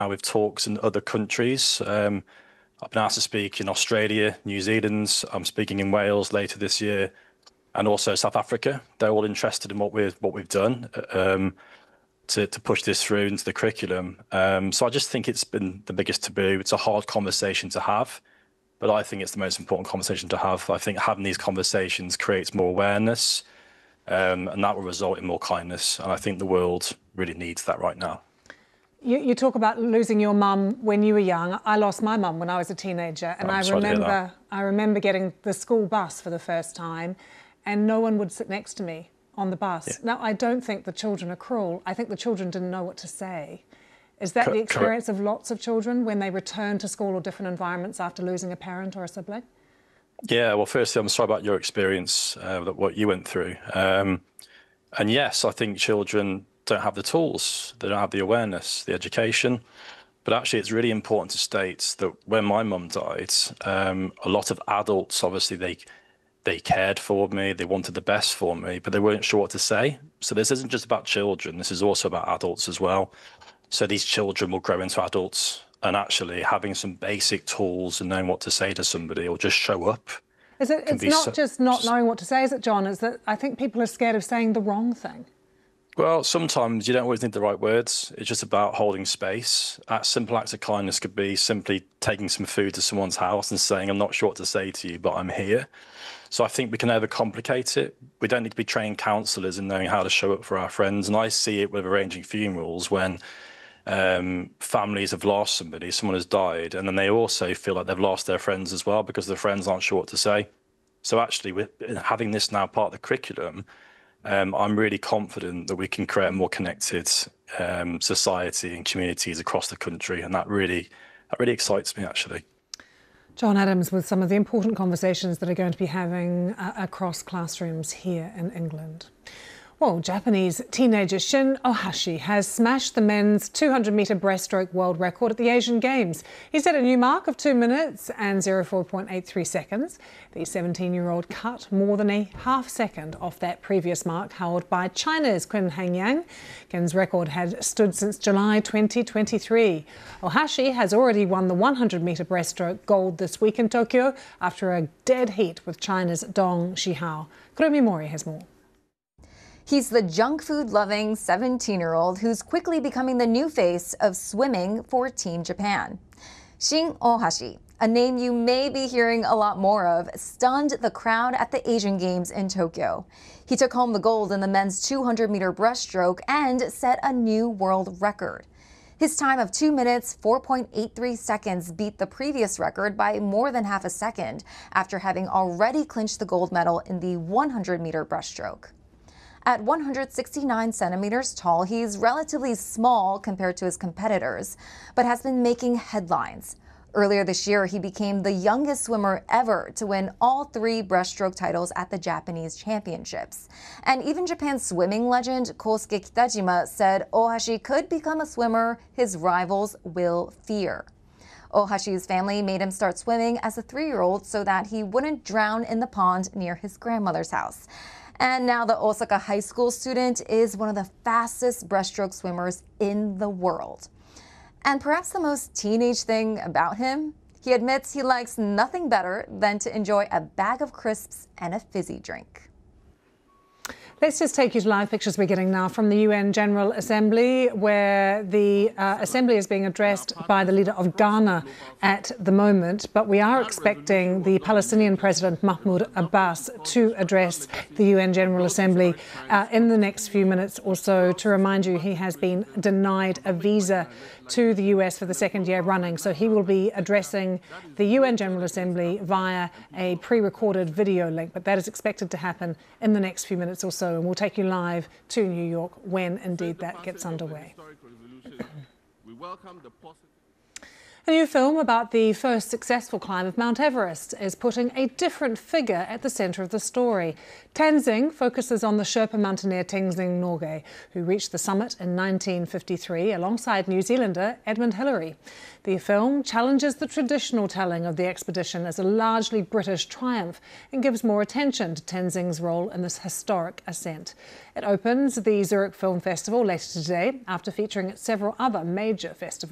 with talks in other countries. I've been asked to speak in Australia, New Zealand. I'm speaking in Wales later this year, and also South Africa. They're all interested in what we've done to push this through into the curriculum. So I just think it's been the biggest taboo. It's a hard conversation to have, but I think it's the most important conversation to have. I think having these conversations creates more awareness, and that will result in more kindness. And I think the world really needs that right now. You talk about losing your mum when you were young. I lost my mum when I was a teenager, and I remember getting the school bus for the first time, and no one would sit next to me on the bus. Yeah. Now, I don't think the children are cruel. I think the children didn't know what to say. Is that the experience of lots of children when they return to school or different environments after losing a parent or a sibling? Yeah, well, firstly, I'm sorry about your experience, what you went through. And yes, I think children don't have the tools, they don't have the awareness, the education. But actually, it's really important to state that when my mum died, a lot of adults, obviously, they cared for me, they wanted the best for me, but they weren't sure what to say. So this isn't just about children, this is also about adults as well. So these children will grow into adults, and actually having some basic tools and knowing what to say to somebody or just show up. It's not just not knowing what to say, is it, John? Is that I think people are scared of saying the wrong thing. Well, sometimes you don't always need the right words. It's just about holding space. Simple acts of kindness could be simply taking some food to someone's house and saying, I'm not sure what to say to you, but I'm here. So I think we can overcomplicate it. We don't need to be trained counsellors in knowing how to show up for our friends. And I see it with arranging funerals when families have lost somebody, someone has died, and then they also feel like they've lost their friends as well because their friends aren't sure what to say. So actually, with having this now part of the curriculum, I'm really confident that we can create a more connected society and communities across the country, and that really excites me, actually. John Adams with some of the important conversations that are going to be having across classrooms here in England. Well, Japanese teenager Shin Ohashi has smashed the men's 200-metre breaststroke world record at the Asian Games. He set a new mark of 2 minutes and 04.83 seconds. The 17-year-old cut more than a half second off that previous mark held by China's Qin Hangyang. Qin's record had stood since July 2023. Ohashi has already won the 100-metre breaststroke gold this week in Tokyo after a dead heat with China's Dong Shihao. Kurumi Mori has more. He's the junk food-loving 17-year-old who's quickly becoming the new face of swimming for Team Japan. Shin Ohashi, a name you may be hearing a lot more of, stunned the crowd at the Asian Games in Tokyo. He took home the gold in the men's 200-meter breaststroke and set a new world record. His time of 2 minutes, 4.83 seconds beat the previous record by more than half a second after having already clinched the gold medal in the 100-meter breaststroke. At 169 centimeters tall, he's relatively small compared to his competitors, but has been making headlines. Earlier this year, he became the youngest swimmer ever to win all 3 breaststroke titles at the Japanese Championships. And even Japan's swimming legend Kosuke Kitajima said Ohashi could become a swimmer his rivals will fear. Ohashi's family made him start swimming as a 3-year-old so that he wouldn't drown in the pond near his grandmother's house. And now the Osaka high school student is one of the fastest breaststroke swimmers in the world. And perhaps the most teenage thing about him, he admits he likes nothing better than to enjoy a bag of crisps and a fizzy drink. Let's just take you to live pictures we're getting now from the UN General Assembly, where the Assembly is being addressed by the leader of Ghana at the moment. But we are expecting the Palestinian President Mahmoud Abbas to address the UN General Assembly in the next few minutes or so. To remind you, he has been denied a visa to the US for the 2nd year running. So he will be addressing the UN General Assembly via a pre-recorded video link. But that is expected to happen in the next few minutes or so. And we'll take you live to New York when indeed that gets underway. A new film about the first successful climb of Mount Everest is putting a different figure at the centre of the story. Tenzing focuses on the Sherpa mountaineer Tenzing Norgay, who reached the summit in 1953 alongside New Zealander Edmund Hillary. The film challenges the traditional telling of the expedition as a largely British triumph and gives more attention to Tenzing's role in this historic ascent. It opens the Zurich Film Festival later today after featuring at several other major festivals.